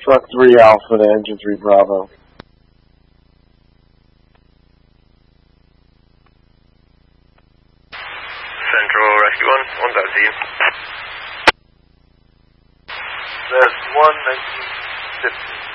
Truck 3 Alpha to Engine 3 Bravo. Central Rescue 1, on that to you. There's 1 1950.